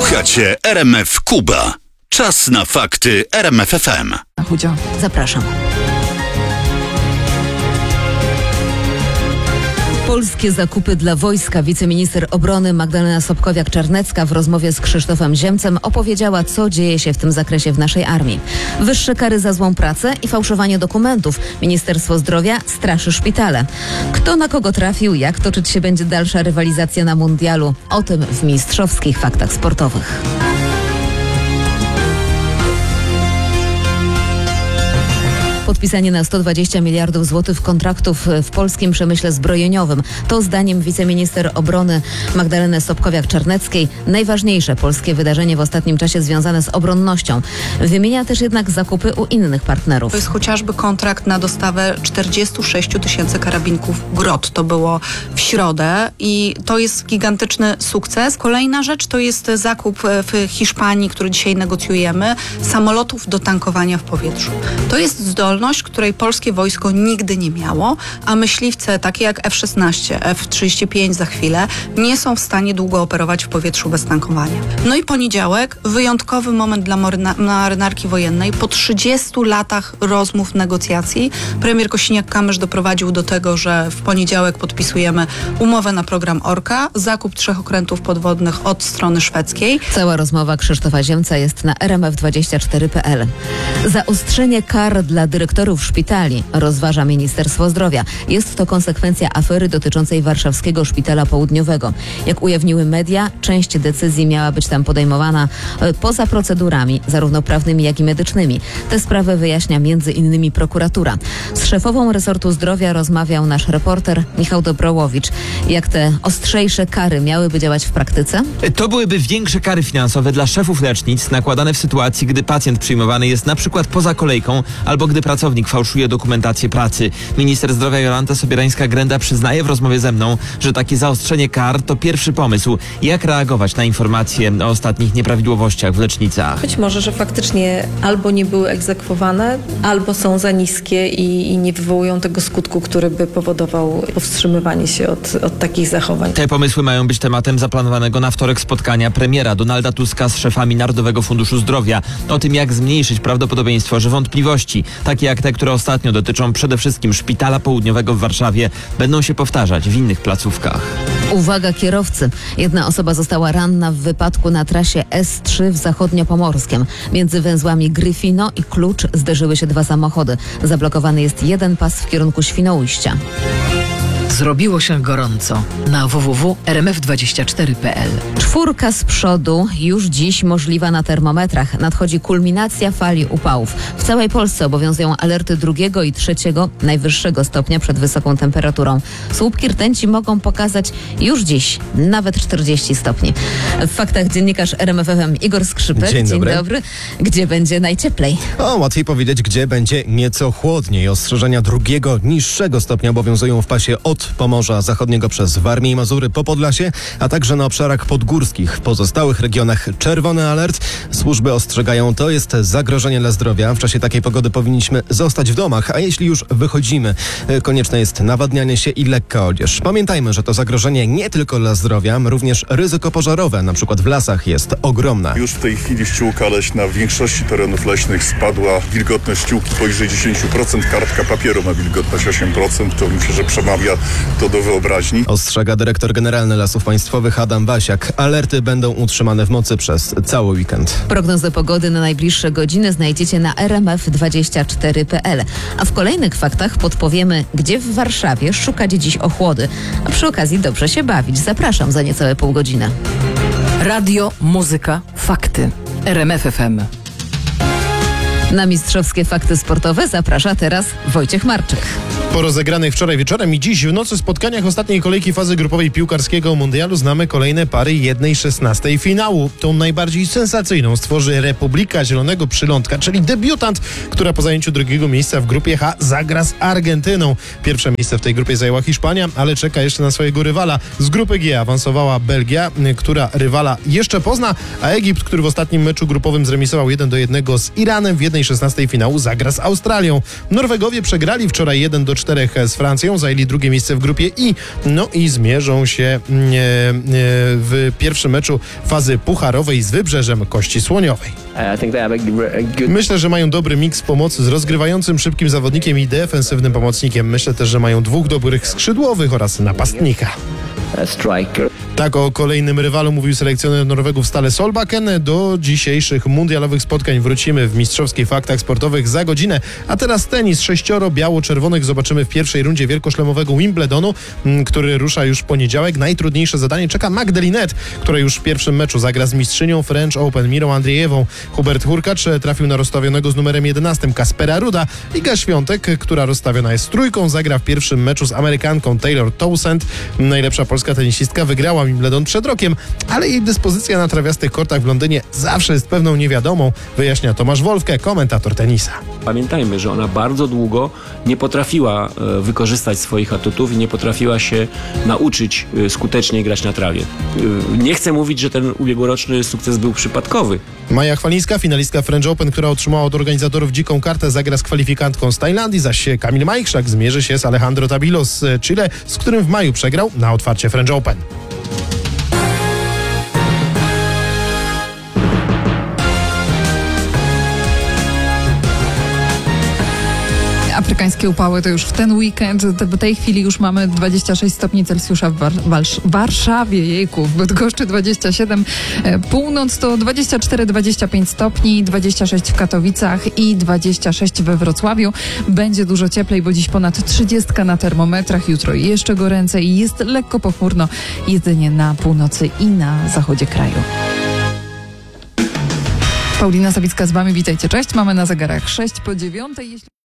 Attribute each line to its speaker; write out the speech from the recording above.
Speaker 1: Słuchacie RMF Kuba. Czas na fakty RMF FM.
Speaker 2: Chudzio, zapraszam. Polskie zakupy dla wojska. Wiceminister obrony Magdalena Sobkowiak-Czarnecka w rozmowie z Krzysztofem Ziemcem opowiedziała, co dzieje się w tym zakresie w naszej armii. Wyższe kary za złą pracę i fałszowanie dokumentów. Ministerstwo Zdrowia straszy szpitale. Kto na kogo trafił, jak toczyć się będzie dalsza rywalizacja na mundialu? O tym w mistrzowskich faktach sportowych. Podpisanie na 120 miliardów złotych kontraktów w polskim przemyśle zbrojeniowym to zdaniem wiceminister obrony Magdaleny Sobkowiak-Czarneckiej najważniejsze polskie wydarzenie w ostatnim czasie związane z obronnością. Wymienia też jednak zakupy u innych partnerów.
Speaker 3: To jest chociażby kontrakt na dostawę 46 000 karabinków Grot. To było w środę i to jest gigantyczny sukces. Kolejna rzecz to jest zakup w Hiszpanii, który dzisiaj negocjujemy, samolotów do tankowania w powietrzu. To jest zdolność, której polskie wojsko nigdy nie miało, a myśliwce takie jak F-16, F-35 za chwilę nie są w stanie długo operować w powietrzu bez tankowania. No i poniedziałek, wyjątkowy moment dla marynarki wojennej. Po 30 latach rozmów, negocjacji, premier Kosiniak-Kamysz doprowadził do tego, że w poniedziałek podpisujemy umowę na program Orka, zakup 3 okrętów podwodnych od strony szwedzkiej.
Speaker 2: Cała rozmowa Krzysztofa Ziemca jest na rmf24.pl. Zaostrzenie kar dla dyrektorów szpitali rozważa Ministerstwo Zdrowia. Jest to konsekwencja afery dotyczącej Warszawskiego Szpitala Południowego. Jak ujawniły media, część decyzji miała być tam podejmowana poza procedurami, zarówno prawnymi, jak i medycznymi. Te sprawy wyjaśnia m.in. prokuratura. Z szefową resortu zdrowia rozmawiał nasz reporter Michał Dobrołowicz. Jak te ostrzejsze kary miałyby działać w praktyce?
Speaker 4: To byłyby większe kary finansowe dla szefów lecznic nakładane w sytuacji, gdy pacjent przyjmowany jest na przykład poza kolejką albo gdy pracownik fałszuje dokumentację pracy. Minister zdrowia Jolanta Sobierańska-Grenda przyznaje w rozmowie ze mną, że takie zaostrzenie kar to pierwszy pomysł. Jak reagować na informacje o ostatnich nieprawidłowościach w lecznicach?
Speaker 5: Być może, że faktycznie albo nie były egzekwowane, albo są za niskie i nie wywołują tego skutku, który by powodował powstrzymywanie się od takich zachowań.
Speaker 4: Te pomysły mają być tematem zaplanowanego na wtorek spotkania premiera Donalda Tuska z szefami Narodowego Funduszu Zdrowia. O tym, jak zmniejszyć prawdopodobieństwo, że wątpliwości, takie jak te, które ostatnio dotyczą przede wszystkim Szpitala Południowego w Warszawie, będą się powtarzać w innych placówkach.
Speaker 2: Uwaga kierowcy. Jedna osoba została ranna w wypadku na trasie S3 w Zachodniopomorskiem. Między węzłami Gryfino i Klucz zderzyły się 2 samochody. Zablokowany jest jeden pas w kierunku Świnoujścia.
Speaker 6: Zrobiło się gorąco na www.rmf24.pl.
Speaker 2: 4 z przodu już dziś możliwa na termometrach. Nadchodzi kulminacja fali upałów. W całej Polsce obowiązują alerty 2. i 3. najwyższego stopnia przed wysoką temperaturą. Słupki rtęci mogą pokazać już dziś nawet 40 stopni. W faktach dziennikarz RMF FM Igor Skrzypek.
Speaker 7: Dzień dobry.
Speaker 2: Gdzie będzie najcieplej?
Speaker 7: Łatwiej powiedzieć, gdzie będzie nieco chłodniej. Ostrzeżenia 2. niższego stopnia obowiązują w pasie od Pomorza Zachodniego przez Warmię i Mazury po Podlasie, a także na obszarach podgórskich. W pozostałych regionach czerwony alert. Służby ostrzegają, to jest zagrożenie dla zdrowia. W czasie takiej pogody powinniśmy zostać w domach, a jeśli już wychodzimy, konieczne jest nawadnianie się i lekka odzież. Pamiętajmy, że to zagrożenie nie tylko dla zdrowia, również ryzyko pożarowe, na przykład w lasach, jest ogromne.
Speaker 8: Już w tej chwili ściółka leśna w większości terenów leśnych spadła. Wilgotność ściółki poniżej 10%, kartka papieru ma wilgotność 8%, to myślę, że przemawia to do wyobraźni.
Speaker 7: Ostrzega dyrektor generalny Lasów Państwowych Adam Wasiak. Alerty będą utrzymane w mocy przez cały weekend.
Speaker 2: Prognozę pogody na najbliższe godziny znajdziecie na rmf24.pl. A w kolejnych faktach podpowiemy, gdzie w Warszawie szukać dziś ochłody. A przy okazji dobrze się bawić. Zapraszam za niecałe pół godziny.
Speaker 6: Radio, muzyka, fakty. RMF FM.
Speaker 2: Na mistrzowskie fakty sportowe zaprasza teraz Wojciech Marczyk.
Speaker 9: Po rozegranych wczoraj wieczorem i dziś w nocy spotkaniach ostatniej kolejki fazy grupowej piłkarskiego mundialu znamy kolejne pary 1/16 finału. Tą najbardziej sensacyjną stworzy Republika Zielonego Przylądka, czyli debiutant, która po zajęciu 2. miejsca w grupie H zagra z Argentyną. Pierwsze miejsce w tej grupie zajęła Hiszpania, ale czeka jeszcze na swojego rywala. Z grupy G awansowała Belgia, która rywala jeszcze pozna, a Egipt, który w ostatnim meczu grupowym zremisował 1-1 z Iranem, w 1/16 finału zagra z Australią. Norwegowie przegrali wczoraj 1-4 4 z Francją, zajęli drugie miejsce w grupie I, no i zmierzą się w pierwszym meczu fazy pucharowej z Wybrzeżem Kości Słoniowej. Myślę, że mają dobry miks pomocy z rozgrywającym szybkim zawodnikiem i defensywnym pomocnikiem. Myślę też, że mają 2 dobrych skrzydłowych oraz napastnika. Tak o kolejnym rywalu mówił selekcjoner Norwegów Stale Solbakken. Do dzisiejszych mundialowych spotkań wrócimy w mistrzowskich faktach sportowych za godzinę. A teraz tenis. 6 biało-czerwonych zobaczymy w pierwszej rundzie wielkoszlemowego Wimbledonu, który rusza już w poniedziałek. Najtrudniejsze zadanie czeka Magdalinet, która już w pierwszym meczu zagra z mistrzynią French Open Mirą Andrzejewą. Hubert Hurkacz trafił na rozstawionego z numerem 11 Kaspera Ruda. Iga Świątek, która rozstawiona jest trójką, zagra w pierwszym meczu z Amerykanką Taylor Townsend. Najlepsza polska tenisistka wygrała Wimbledon przed rokiem, ale jej dyspozycja na trawiastych kortach w Londynie zawsze jest pewną niewiadomą, wyjaśnia Tomasz Wolfke, komentator tenisa.
Speaker 10: Pamiętajmy, że ona bardzo długo nie potrafiła wykorzystać swoich atutów i nie potrafiła się nauczyć skutecznie grać na trawie. Nie chcę mówić, że ten ubiegłoroczny sukces był przypadkowy.
Speaker 9: Maja Chwalińska, finalistka French Open, która otrzymała od organizatorów dziką kartę, zagra z kwalifikantką z Tajlandii, zaś Kamil Majchrzak zmierzy się z Alejandro Tabilo z Chile, z którym w maju przegrał na otwarcie French Open.
Speaker 11: Afrykańskie upały to już w ten weekend. W tej chwili już mamy 26 stopni Celsjusza w Warszawie, jejku, w Bydgoszczy 27, północ to 24-25 stopni, 26 w Katowicach i 26 we Wrocławiu. Będzie dużo cieplej, bo dziś ponad 30 na termometrach, jutro jeszcze goręcej i jest lekko pochmurno jedynie na północy i na zachodzie kraju. Paulina Sawicka z wami, witajcie, cześć. Mamy na zegarach 6 po 9.